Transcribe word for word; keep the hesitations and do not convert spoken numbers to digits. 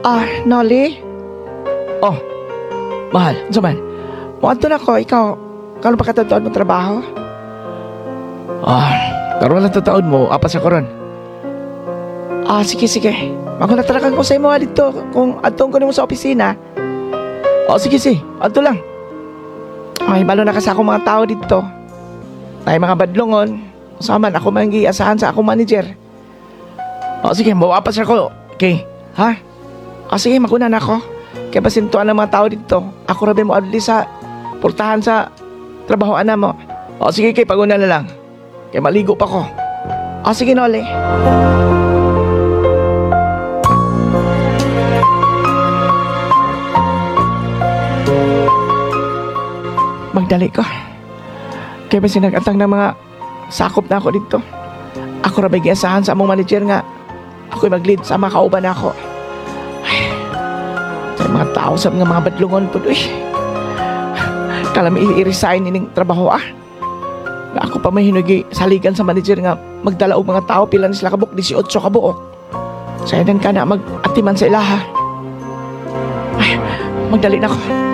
Ah, Nolly? Oh, mahal, zaman. Muadto na ko, ikaw, kano pa katatuan mo trabaho? Ah, karoon lang tataon mo, apas ako ron. Ah, sige, sige. Magunatarakan ko sa imo dito kung atong ko mo sa opisina. Oh, sige, sige. Ato lang. Ay, balo na kasi ako mga tao dito. Tay mga badlongon. Usaman, ako man giasahan sa akong manager. Oh, sige, mawapas ako. Okay, ha? Oh, sige, maguna na ako. Kaya pasintuan ng mga tao dito. Ako rabi mo adli sa portahan sa trabahoan na mo. Oh, sige, kay paguna na lang. Kaya maligo pa ko. Oh, sige, Nole. Magdali ko. Kaya ba sinag-atang ng mga sakop na ako dito. Ako ra may giasahan sa among manager nga ako'y mag-lead sa mga kauban ako. Ay, sa mga tao sa mga mga badlungon po doy. Kala may i-resign ining trabaho ah. Nga ako pa may hinugi saligan sa manager nga magdala og mga tao pila na sila kabuk, eighteen kabuok. Sayadan ka na mag-atiman sa ilaha. Ay, magdali na ko.